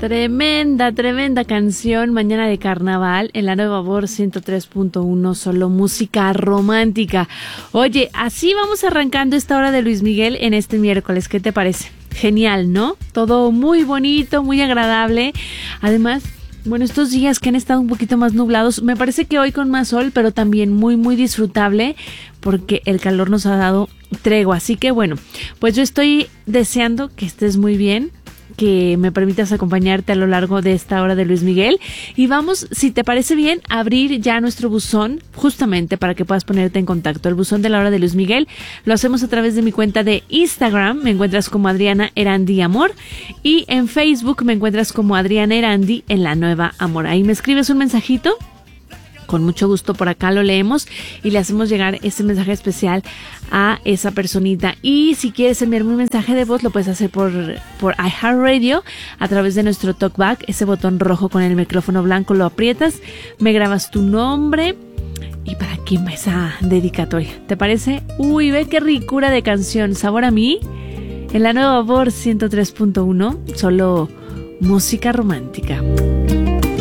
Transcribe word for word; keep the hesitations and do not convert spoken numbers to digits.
Tremenda, tremenda canción, Mañana de Carnaval, en la Nueva Voz ciento tres punto uno, solo música romántica. Oye, así vamos arrancando esta hora de Luis Miguel en este miércoles, ¿qué te parece? Genial, ¿no? Todo muy bonito, muy agradable. Además, bueno, estos días que han estado un poquito más nublados, me parece que hoy con más sol, pero también muy, muy disfrutable, porque el calor nos ha dado tregua. Así que bueno, pues yo estoy deseando que estés muy bien, que me permitas acompañarte a lo largo de esta hora de Luis Miguel, y vamos, si te parece bien, a abrir ya nuestro buzón justamente para que puedas ponerte en contacto. El buzón de la hora de Luis Miguel lo hacemos a través de mi cuenta de Instagram, me encuentras como Adriana Erandi Amor, y en Facebook me encuentras como Adriana Erandi en la Nueva Amor. Ahí me escribes un mensajito, con mucho gusto por acá lo leemos y le hacemos llegar ese mensaje especial a esa personita. Y si quieres enviarme un mensaje de voz, lo puedes hacer por, por iHeartRadio a través de nuestro TalkBack, ese botón rojo con el micrófono blanco, lo aprietas, me grabas tu nombre y para quién va esa dedicatoria. ¿Te parece? Uy, ve qué ricura de canción, sabor a mí, en la Nueva Voz ciento tres punto uno, solo música romántica.